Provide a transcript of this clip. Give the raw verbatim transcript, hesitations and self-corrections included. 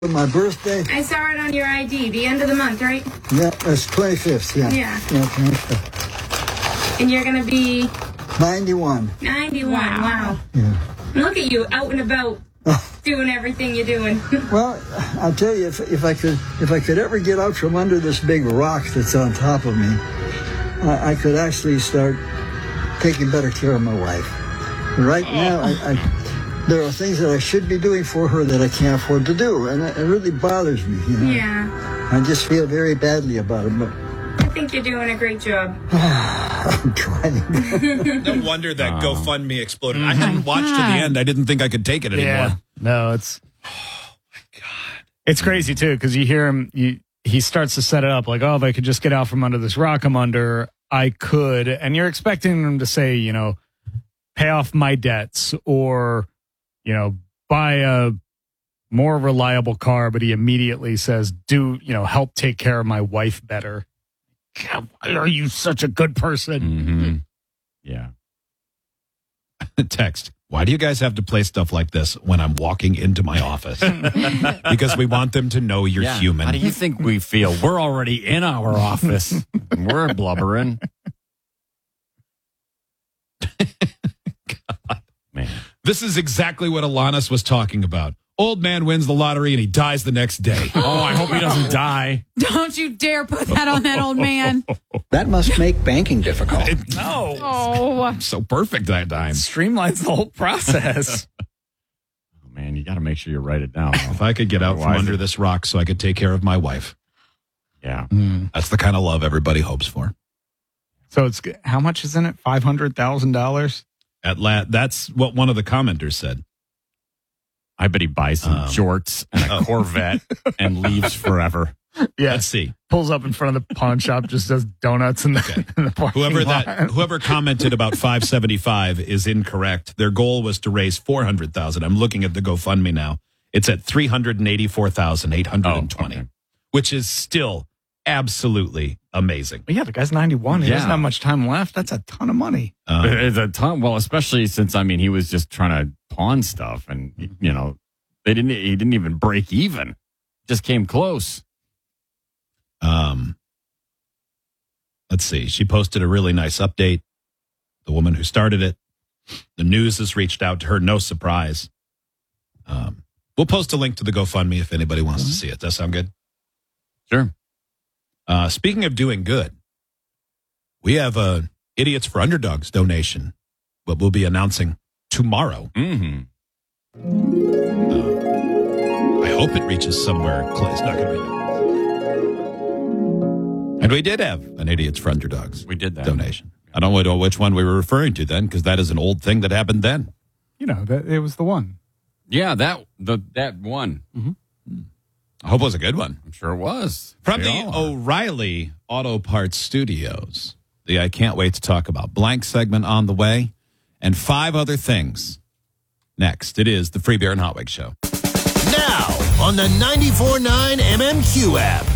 My birthday? I saw it on your I D, the end of the month, right? Yeah, it's twenty-fifth, yeah. Yeah. Yeah, twenty-fifth. And you're going to be ninety-one. ninety-one, wow. Yeah. Look at you, out and about, doing everything you're doing. Well, I'll tell you, if, if I could if I could ever get out from under this big rock that's on top of me, I, I could actually start taking better care of my wife. Right now, I... I there are things that I should be doing for her that I can't afford to do, and it really bothers me. You know? Yeah. I just feel very badly about it, but I think you're doing a great job. I'm trying. No wonder that oh. GoFundMe exploded. Mm-hmm. I hadn't watched to the end. I didn't think I could take it anymore. Yeah. No, it's... Oh, my God. It's crazy, too, because you hear him, you, he starts to set it up like, oh, if I could just get out from under this rock I'm under, I could. And you're expecting him to say, you know, pay off my debts or... you know, buy a more reliable car, but he immediately says, do, you know, help take care of my wife better. God, why are you such a good person? Mm-hmm. Yeah. Text. Why do you guys have to play stuff like this when I'm walking into my office? Because we want them to know you're yeah. human. How do you think we feel? We're already in our office. And we're blubbering. God. Man. This is exactly what Alanis was talking about. Old man wins the lottery and he dies the next day. Oh, I hope he doesn't die. Don't you dare put that on that old man. That must make banking difficult. It, no. Oh. So perfect that time. Streamlines the whole process. Oh, man, you got to make sure you write it down. If I could get out from under this rock so I could take care of my wife. Yeah. Mm. That's the kind of love everybody hopes for. So it's how much is in it? five hundred thousand dollars? At la- that's what one of the commenters said. I bet he buys some um, shorts and a Corvette and leaves forever. Yeah. Let's see. Pulls up in front of the pawn shop, just does donuts in the, okay. in the parking whoever lot. that whoever commented about five seventy-five is incorrect. Their goal was to raise four hundred thousand. I'm looking at the GoFundMe now. It's at three hundred eighty-four thousand eight hundred twenty, oh, okay. which is still absolutely amazing. But yeah, the guy's ninety-one. He yeah. doesn't have much time left. That's a ton of money. Um, it's a ton. Well, especially since, I mean, he was just trying to pawn stuff and, you know, they didn't, he didn't even break even. Just came close. Um, let's see. She posted a really nice update. The woman who started it. The news has reached out to her. No surprise. Um, we'll post a link to the GoFundMe if anybody wants mm-hmm. to see it. Does that sound good? Sure. Uh, speaking of doing good, we have a Idiots for Underdogs donation, what we'll be announcing tomorrow. Mm-hmm. Uh, I hope it reaches somewhere close. It's not going to be. And we did have an Idiots for Underdogs. We did that donation. I don't know which one we were referring to then, because that is an old thing that happened then. You know, that it was the one. Yeah, that the that one. Mm-hmm. I hope it was a good one. I'm sure it was. From the O'Reilly Auto Parts Studios, the I Can't Wait to Talk About Blank segment on the way, and five other things next. It is the Free Beer and Hot Wings Show. Now on the ninety-four point nine M M Q app.